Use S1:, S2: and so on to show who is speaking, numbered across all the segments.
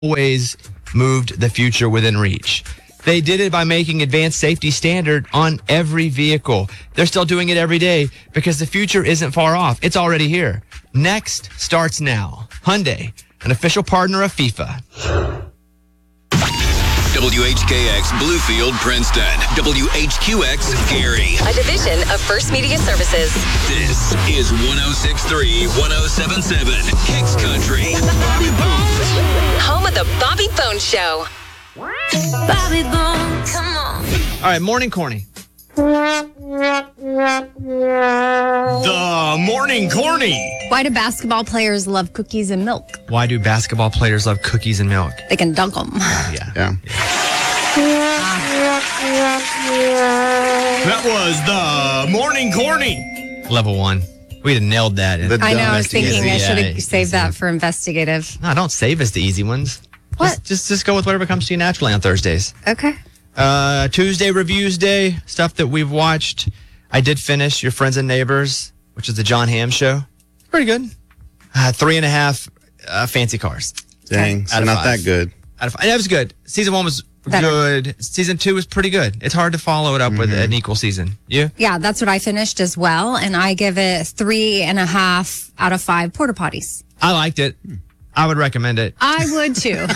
S1: always moved the future within reach. They did it by making advanced safety standard on every vehicle. They're still doing it every day because the future isn't far off. It's already here. Next starts now. Hyundai, an official partner of FIFA.
S2: WHKX Bluefield, Princeton. WHQX Gary.
S3: A division of First Media Services.
S2: This is 106.3, 107.7 Kicks Country.
S3: Home of the Bobby Bones Show.
S4: Bobby Bones, come on.
S1: All right, morning corny.
S5: The morning corny.
S6: Why do basketball players love cookies and milk?
S1: Why do basketball players love cookies and milk?
S6: They can dunk them.
S1: Yeah.
S5: That was the morning corny.
S1: Level 1. We'd have nailed that.
S6: I know, I was thinking I should have
S1: Yeah,
S6: saved that for investigative.
S1: No, don't save us the easy ones.
S6: What?
S1: Just go with whatever comes to you naturally on Thursdays.
S6: Okay.
S1: Tuesday reviews day, stuff that we've watched. I did finish Your Friends and Neighbors, which is the John Hamm show. Pretty good. 3.5 fancy cars.
S7: Dang, so
S1: Out of
S7: not
S1: 5.
S7: that good.
S1: Out of 5. That was good. Season 1 was
S6: Better.
S1: good. Season 2 was pretty good. It's hard to follow it up with an equal season. You?
S6: Yeah, that's what I finished as well. And I give it 3.5 out of 5 porta potties.
S1: I liked it. I would recommend it.
S6: I would too.
S7: You don't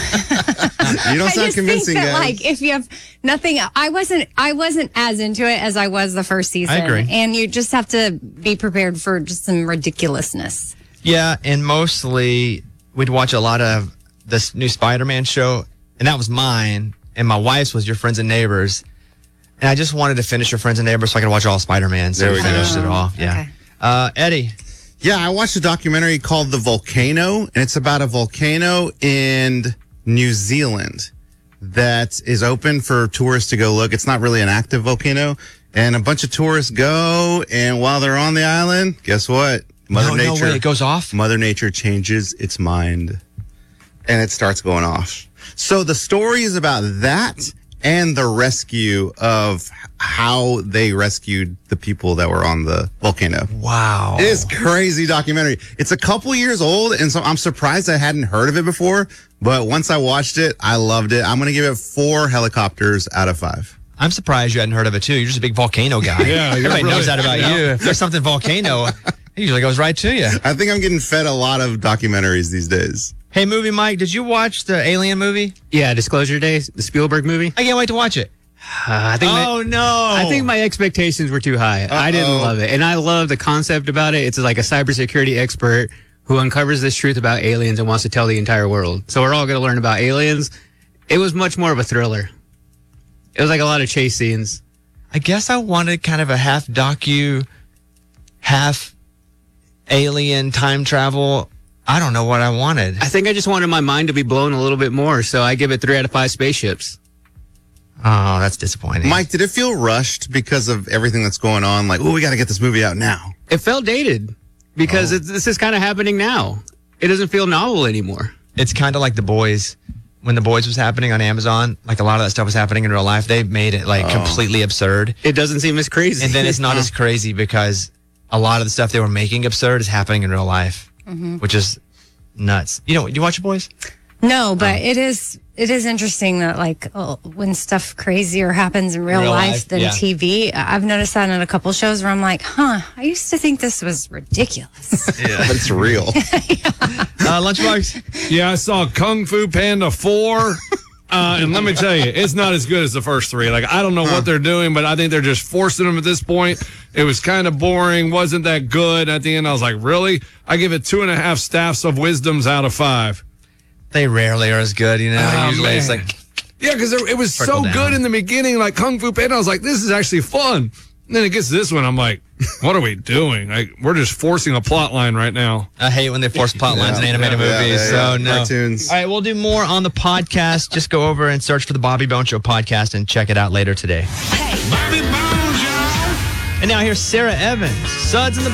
S6: I
S7: sound
S6: just
S7: convincing,
S6: think that,
S7: guys.
S6: like, if you have nothing, I wasn't as into it as I was the first season.
S1: I agree.
S6: And you just have to be prepared for just some ridiculousness.
S1: Yeah, and mostly we'd watch a lot of this new Spider-Man show, and that was mine, and my wife's was Your Friends and Neighbors. And I just wanted to finish Your Friends and Neighbors so I could watch all Spider-Man. So
S7: There
S1: we
S7: we go.
S1: finished it all. Yeah. Eddie.
S7: Yeah, I watched a documentary called The Volcano, and it's about a volcano in New Zealand that is open for tourists to go look. It's not really an active volcano, and a bunch of tourists go, and while they're on the island, guess what?
S1: No way, it goes off?
S7: Mother Nature changes its mind, and it starts going off. So the story is about that and the rescue of how they rescued the people that were on the volcano.
S1: Wow.
S7: It is crazy documentary. It's a couple years old, and so I'm surprised I hadn't heard of it before. But once I watched it, I loved it. I'm going to give it 4 helicopters out of 5.
S1: I'm surprised you hadn't heard of it, too. You're just a big volcano guy.
S5: Yeah, you're
S1: Everybody
S5: really-
S1: knows that about you. If there's something volcano, it usually goes right to you.
S7: I think I'm getting fed a lot of documentaries these days.
S1: Hey, Movie Mike, did you watch the Alien movie?
S8: Yeah, Disclosure Day, the Spielberg movie.
S1: I can't wait to watch it.
S8: I think my expectations were too high. I didn't love it. And I love the concept about it. It's like a cybersecurity expert who uncovers this truth about aliens and wants to tell the entire world. So we're all going to learn about aliens. It was much more of a thriller. It was like a lot of chase scenes.
S1: I guess I wanted kind of a half docu, half alien time travel. I don't know what I wanted.
S8: I think I just wanted my mind to be blown a little bit more. So I give it 3 out of 5 spaceships.
S1: Oh, that's disappointing.
S7: Mike, did it feel rushed because of everything that's going on? Like, oh, we got to get this movie out now.
S8: It felt dated because this is kind of happening now. It doesn't feel novel anymore.
S1: It's kind of like The Boys. When The Boys was happening on Amazon, like a lot of that stuff was happening in real life. They made it like completely absurd.
S8: It doesn't seem as crazy.
S1: And then it's not as crazy because a lot of the stuff they were making absurd is happening in real life, which is nuts. You watch The Boys?
S6: No, but it is interesting that when stuff crazier happens in real life than
S1: yeah.
S6: TV. I've noticed that in a couple shows where I'm like, I used to think this was ridiculous.
S7: But it's real.
S1: Lunchbox?
S5: Yeah, I saw Kung Fu Panda 4. And let me tell you, it's not as good as the first 3. Like, I don't know what they're doing, but I think they're just forcing them at this point. It was kind of boring, wasn't that good. At the end, I was like, really? I give it 2.5 staffs of wisdoms out of 5.
S1: They rarely are as good, you know?
S5: Oh,
S1: Usually it's
S5: man.
S1: like,
S5: Yeah, because it was so
S1: Trickle down.
S5: good in the beginning, like Kung Fu Panda. I was like, this is actually fun. And then it gets to this one, I'm like, what are we doing? Like, we're just forcing a plot line right now.
S1: I hate when they force plot lines in animated movies. So, no.
S7: Cartoons.
S1: All right, we'll do more on the podcast. Just go over and search for the Bobby Bones Show podcast and check it out later today.
S4: Bobby Bones, y'all.
S1: And now here's Sarah Evans, Suds in the